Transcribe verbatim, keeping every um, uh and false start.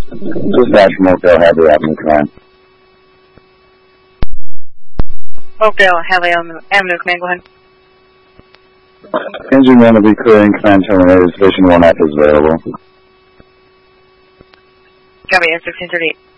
Dispatch from Oakdale, Hadley Avenue, command. Oakdale, Hadley Avenue, command, go ahead. Engine one will be clearing, command terminated, station one F is available. Copy, sixteen thirty-eight.